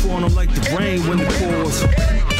on them like the rain when it pours.